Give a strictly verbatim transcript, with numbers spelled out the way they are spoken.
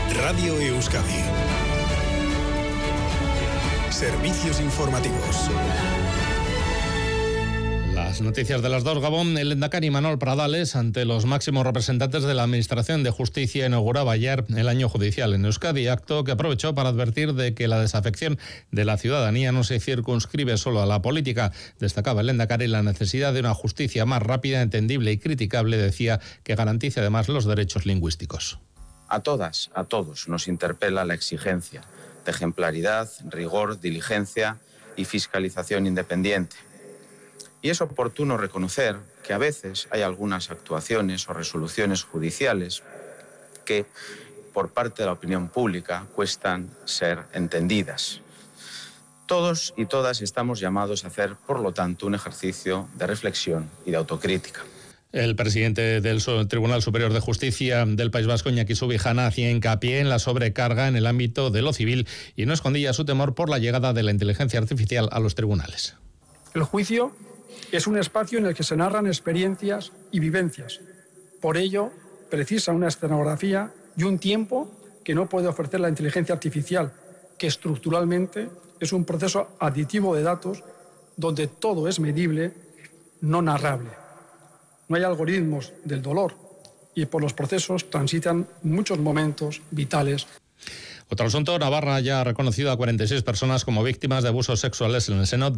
Radio Euskadi. Servicios informativos. Las noticias de las dos. Gabón. El lehendakari Imanol Pradales, ante los máximos representantes de la Administración de Justicia, inauguraba ayer el año judicial en Euskadi, acto que aprovechó para advertir de que la desafección de la ciudadanía no se circunscribe solo a la política. Destacaba el lehendakari la necesidad de una justicia más rápida, entendible y criticable, decía, que garantice además los derechos lingüísticos. A todas, a todos nos interpela la exigencia de ejemplaridad, rigor, diligencia y fiscalización independiente. Y es oportuno reconocer que a veces hay algunas actuaciones o resoluciones judiciales que, por parte de la opinión pública, cuestan ser entendidas. Todos y todas estamos llamados a hacer, por lo tanto, un ejercicio de reflexión y de autocrítica. El presidente del Tribunal Superior de Justicia del País Vasco, Iñaki Subijana, hacía hincapié en la sobrecarga en el ámbito de lo civil y no escondía su temor por la llegada de la inteligencia artificial a los tribunales. El juicio es un espacio en el que se narran experiencias y vivencias. Por ello, precisa una escenografía y un tiempo que no puede ofrecer la inteligencia artificial, que estructuralmente es un proceso aditivo de datos donde todo es medible, no narrable. No hay algoritmos del dolor y por los procesos transitan muchos momentos vitales. Otro asunto. Navarra ya ha reconocido a cuarenta y seis personas como víctimas de abusos sexuales en el seno